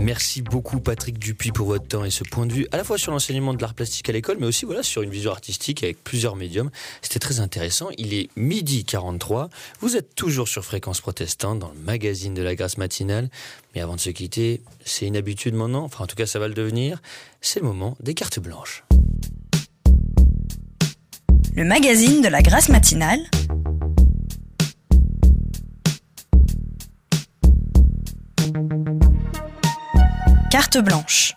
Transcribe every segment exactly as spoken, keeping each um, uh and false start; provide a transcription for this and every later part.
Merci beaucoup Patrick Dupuis pour votre temps et ce point de vue à la fois sur l'enseignement de l'art plastique à l'école mais aussi voilà, sur une vision artistique avec plusieurs médiums. C'était très intéressant. Il est midi quarante-trois. Vous êtes toujours sur Fréquence Protestante dans le magazine de la Grâce matinale. Mais avant de se quitter, c'est une habitude maintenant, enfin en tout cas ça va le devenir, c'est le moment des cartes blanches. Le magazine de la Grâce matinale. Carte blanche.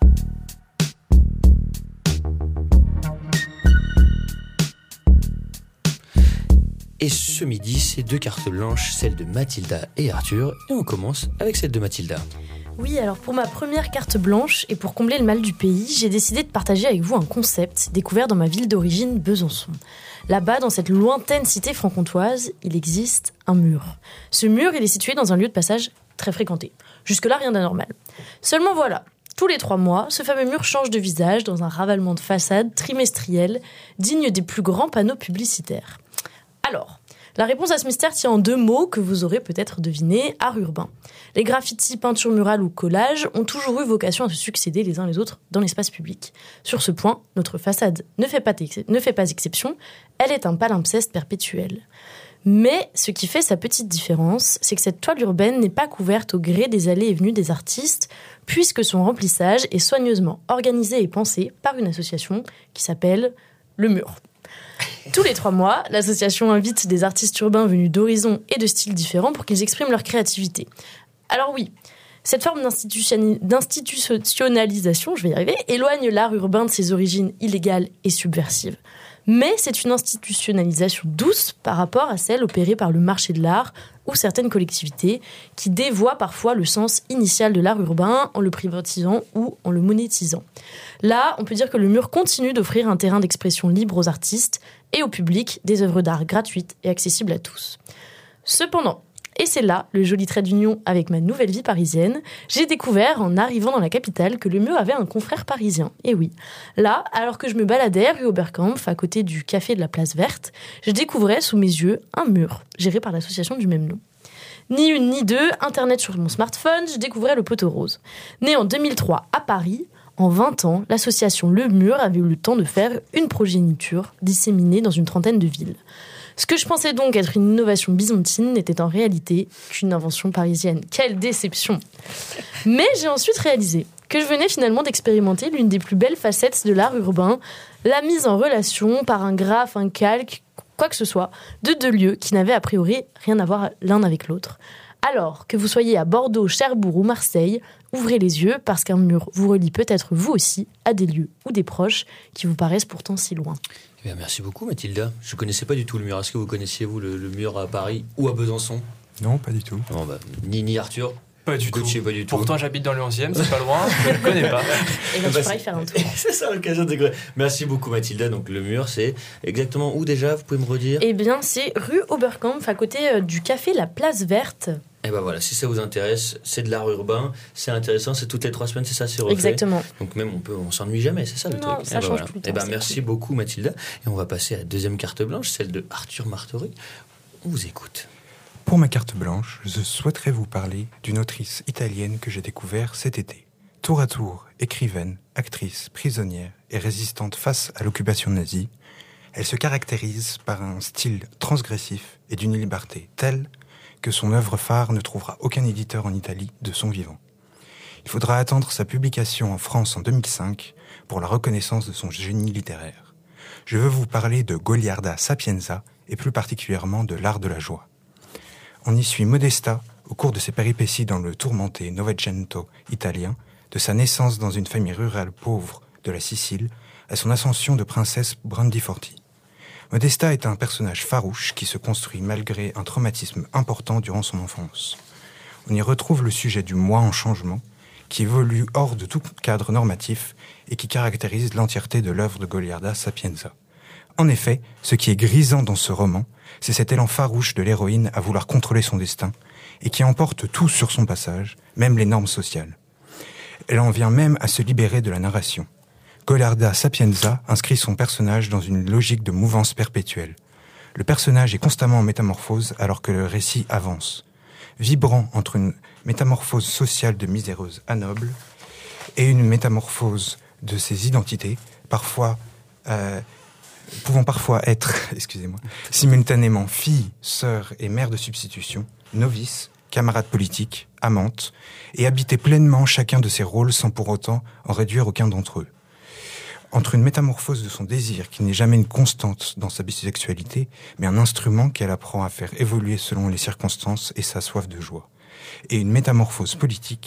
Et ce midi, c'est deux cartes blanches, celle de Mathilda et Arthur. Et on commence avec celle de Mathilda. Oui, alors pour ma première carte blanche, et pour combler le mal du pays, j'ai décidé de partager avec vous un concept découvert dans ma ville d'origine, Besançon. Là-bas, dans cette lointaine cité franc-comtoise, il existe un mur. Ce mur, il est situé dans un lieu de passage très fréquenté. Jusque-là, rien d'anormal. Seulement voilà, tous les trois mois, ce fameux mur change de visage dans un ravalement de façade trimestriel, digne des plus grands panneaux publicitaires. Alors, la réponse à ce mystère tient en deux mots que vous aurez peut-être deviné, art urbain. Les graffitis, peintures murales ou collages ont toujours eu vocation à se succéder les uns les autres dans l'espace public. Sur ce point, notre façade ne fait pas, ex- ne fait pas exception, elle est un palimpseste perpétuel. Mais ce qui fait sa petite différence, c'est que cette toile urbaine n'est pas couverte au gré des allées et venues des artistes, puisque son remplissage est soigneusement organisé et pensé par une association qui s'appelle Le Mur. Tous les trois mois, l'association invite des artistes urbains venus d'horizons et de styles différents pour qu'ils expriment leur créativité. Alors oui, cette forme d'institutionnali- d'institutionnalisation, je vais y arriver, éloigne l'art urbain de ses origines illégales et subversives. Mais c'est une institutionnalisation douce par rapport à celle opérée par le marché de l'art ou certaines collectivités qui dévoient parfois le sens initial de l'art urbain en le privatisant ou en le monétisant. Là, on peut dire que le mur continue d'offrir un terrain d'expression libre aux artistes et au public des œuvres d'art gratuites et accessibles à tous. Cependant, et c'est là le joli trait d'union avec ma nouvelle vie parisienne, j'ai découvert en arrivant dans la capitale que le mur avait un confrère parisien. Et oui, là, alors que je me baladais rue Oberkampf à côté du café de la Place Verte, je découvrais sous mes yeux un mur géré par l'association du même nom. Ni une ni deux, internet sur mon smartphone, je découvrais le poteau rose. Né en deux mille trois à Paris, en vingt ans, l'association Le Mur avait eu le temps de faire une progéniture disséminée dans une trentaine de villes. Ce que je pensais donc être une innovation byzantine n'était en réalité qu'une invention parisienne. Quelle déception! Mais j'ai ensuite réalisé que je venais finalement d'expérimenter l'une des plus belles facettes de l'art urbain, la mise en relation par un graphe, un calque, quoi que ce soit, de deux lieux qui n'avaient a priori rien à voir l'un avec l'autre. Alors que vous soyez à Bordeaux, Cherbourg ou Marseille, ouvrez les yeux parce qu'un mur vous relie peut-être vous aussi à des lieux ou des proches qui vous paraissent pourtant si loin. Eh bien, merci beaucoup Mathilda. Je ne connaissais pas du tout le mur. Est-ce que vous connaissiez vous le, le mur à Paris ou à Besançon? Non, pas du tout. Bon, bah, ni, ni Arthur. Pas du tout. Pas du tout. Pourtant, j'habite dans le onzième, c'est pas loin, je ne le connais pas. Et bien, tu pourras y faire un tour. C'est ça l'occasion de découvrir. Merci beaucoup Mathilda. Donc, le mur, c'est exactement où déjà? Vous pouvez me redire? Eh bien, c'est rue Oberkampf, à côté du café La Place Verte. Et ben voilà, si ça vous intéresse, c'est de l'art urbain, c'est intéressant, c'est toutes les trois semaines, c'est ça, c'est refait. Exactement. Donc même on peut, on s'ennuie jamais, c'est ça le non, truc. Ça et ben change voilà. tout le temps. Et ben merci cool. beaucoup Mathilda. Et on va passer à la deuxième carte blanche, celle de Arthur Martori. On vous écoute. Pour ma carte blanche, je souhaiterais vous parler d'une autrice italienne que j'ai découverte cet été. Tour à tour, écrivaine, actrice, prisonnière et résistante face à l'occupation nazie, elle se caractérise par un style transgressif et d'une liberté telle que son œuvre phare ne trouvera aucun éditeur en Italie de son vivant. Il faudra attendre sa publication en France en deux mille cinq pour la reconnaissance de son génie littéraire. Je veux vous parler de Goliarda Sapienza et plus particulièrement de l'art de la joie. On y suit Modesta au cours de ses péripéties dans le tourmenté Novecento italien, de sa naissance dans une famille rurale pauvre de la Sicile à son ascension de princesse Brandiforti. Modesta est un personnage farouche qui se construit malgré un traumatisme important durant son enfance. On y retrouve le sujet du moi en changement, qui évolue hors de tout cadre normatif et qui caractérise l'entièreté de l'œuvre de Goliarda Sapienza. En effet, ce qui est grisant dans ce roman, c'est cet élan farouche de l'héroïne à vouloir contrôler son destin et qui emporte tout sur son passage, même les normes sociales. Elle en vient même à se libérer de la narration. Goliarda Sapienza inscrit son personnage dans une logique de mouvance perpétuelle. Le personnage est constamment en métamorphose alors que le récit avance. Vibrant entre une métamorphose sociale de miséreuse à noble et une métamorphose de ces identités, parfois, euh, pouvant parfois être, excusez-moi, simultanément fille, sœur et mère de substitution, novice, camarade politique, amante, et habiter pleinement chacun de ces rôles sans pour autant en réduire aucun d'entre eux. Entre une métamorphose de son désir, qui n'est jamais une constante dans sa bisexualité, mais un instrument qu'elle apprend à faire évoluer selon les circonstances et sa soif de joie, et une métamorphose politique